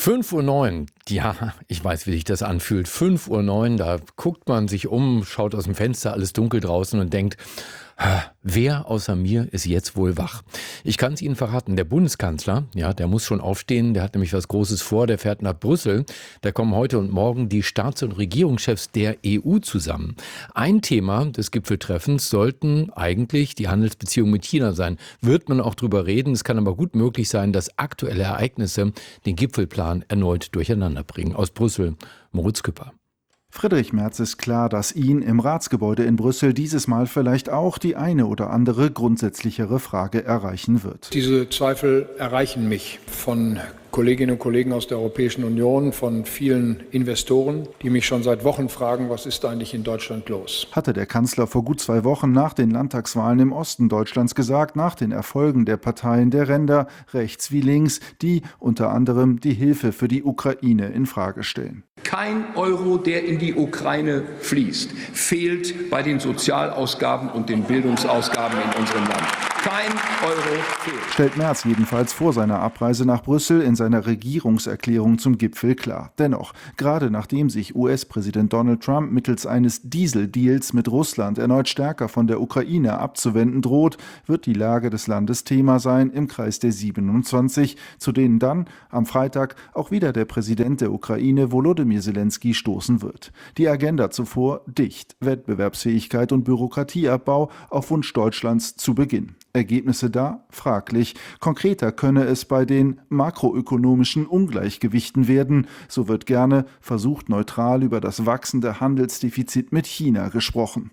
5:09 Uhr, ja, ich weiß, wie sich das anfühlt. 5:09 Uhr, da guckt man sich um, schaut aus dem Fenster, alles dunkel draußen und denkt, wer außer mir ist jetzt wohl wach? Ich kann es Ihnen verraten, der Bundeskanzler, ja, der muss schon aufstehen, der hat nämlich was Großes vor, der fährt nach Brüssel. Da kommen heute und morgen die Staats- und Regierungschefs der EU zusammen. Ein Thema des Gipfeltreffens sollten eigentlich die Handelsbeziehungen mit China sein. Wird man auch drüber reden, es kann aber gut möglich sein, dass aktuelle Ereignisse den Gipfelplan erneut durcheinander bringen. Aus Brüssel, Moritz Küpper. Friedrich Merz ist klar, dass ihn im Ratsgebäude in Brüssel dieses Mal vielleicht auch die eine oder andere grundsätzlichere Frage erreichen wird. Diese Zweifel erreichen mich von Kolleginnen und Kollegen aus der Europäischen Union, von vielen Investoren, die mich schon seit Wochen fragen, was ist eigentlich in Deutschland los? Hatte der Kanzler vor gut 2 Wochen nach den Landtagswahlen im Osten Deutschlands gesagt, nach den Erfolgen der Parteien der Ränder, rechts wie links, die unter anderem die Hilfe für die Ukraine in Frage stellen. Kein Euro, der in die Ukraine fließt, fehlt bei den Sozialausgaben und den Bildungsausgaben in unserem Land. Kein Euro fehlt. Stellt Merz jedenfalls vor seiner Abreise nach Brüssel in seiner Regierungserklärung zum Gipfel klar. Dennoch, gerade nachdem sich US-Präsident Donald Trump mittels eines Dieseldeals mit Russland erneut stärker von der Ukraine abzuwenden droht, wird die Lage des Landes Thema sein im Kreis der 27, zu denen dann am Freitag auch wieder der Präsident der Ukraine Volodymyr Zelensky stoßen wird. Die Agenda zuvor dicht: Wettbewerbsfähigkeit und Bürokratieabbau auf Wunsch Deutschlands zu Beginn. Ergebnisse da? Fraglich. Konkreter könne es bei den makroökonomischen Ungleichgewichten werden. So wird gerne versucht, neutral über das wachsende Handelsdefizit mit China gesprochen.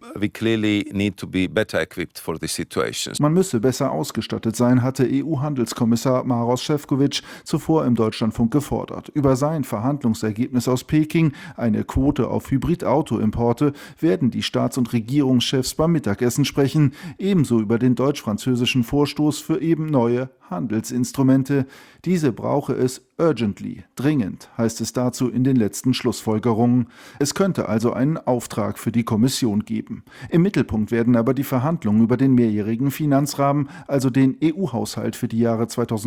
Man müsse besser ausgestattet sein, hatte EU-Handelskommissar Maroš Šefčovič zuvor im Deutschlandfunk gefordert. Über sein Verhandlungsergebnis aus Peking, eine Quote auf Hybridautoimporte, werden die Staats- und Regierungschefs beim Mittagessen sprechen. Ebenso über den deutsch-französischen Vorstoß für eben neue Handelsinstrumente. Diese brauche es urgently, dringend, heißt es dazu in den letzten Schlussfolgerungen. Es könnte also einen Auftrag für die Kommission geben. Im Mittelpunkt werden aber die Verhandlungen über den mehrjährigen Finanzrahmen, also den EU-Haushalt für die Jahre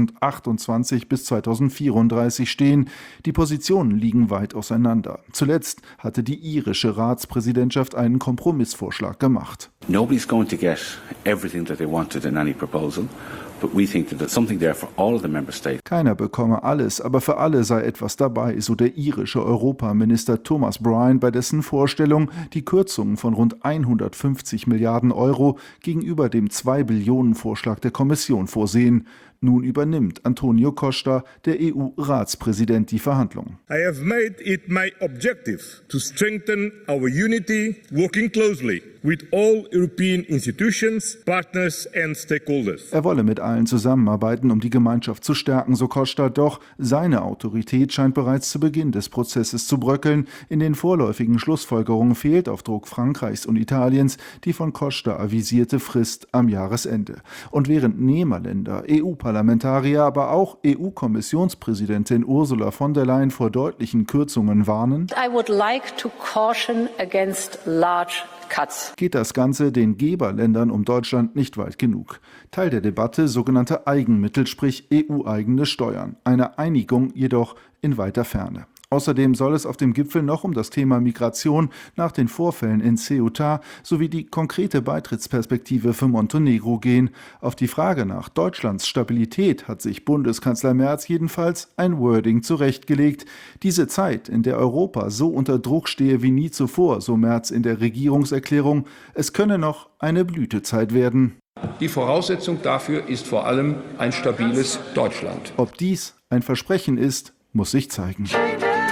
2028 bis 2034 stehen. Die Positionen liegen weit auseinander. Zuletzt hatte die irische Ratspräsidentschaft einen Kompromissvorschlag gemacht. Nobody's going to get everything that they wanted in any proposal. But we think that there's something there for all of the member states. Keiner bekomme alles, aber für alle sei etwas dabei, so der irische Europaminister Thomas Bryan bei dessen Vorstellung, die Kürzungen von rund 150 Milliarden Euro gegenüber dem 2-Billionen-Vorschlag der Kommission vorsehen. Nun übernimmt Antonio Costa, der EU-Ratspräsident, die Verhandlungen. I have made it my objective to strengthen our unity, working closely with all European institutions, partners and stakeholders. Er wolle mit allen zusammenarbeiten, um die Gemeinschaft zu stärken, so Costa. Doch seine Autorität scheint bereits zu Beginn des Prozesses zu bröckeln. In den vorläufigen Schlussfolgerungen fehlt auf Druck Frankreichs und Italiens die von Costa avisierte Frist am Jahresende. Und während Nehmerländer, EU-Parlamentarier, aber auch EU-Kommissionspräsidentin Ursula von der Leyen vor deutlichen Kürzungen warnen, I would like to caution against large cuts. Geht das Ganze den Geberländern um Deutschland nicht weit genug. Teil der Debatte sogenannte Eigenmittel, sprich EU-eigene Steuern. Eine Einigung jedoch in weiter Ferne. Außerdem soll es auf dem Gipfel noch um das Thema Migration nach den Vorfällen in Ceuta sowie die konkrete Beitrittsperspektive für Montenegro gehen. Auf die Frage nach Deutschlands Stabilität hat sich Bundeskanzler Merz jedenfalls ein Wording zurechtgelegt. Diese Zeit, in der Europa so unter Druck stehe wie nie zuvor, so Merz in der Regierungserklärung, es könne noch eine Blütezeit werden. Die Voraussetzung dafür ist vor allem ein stabiles Deutschland. Ob dies ein Versprechen ist, muss sich zeigen.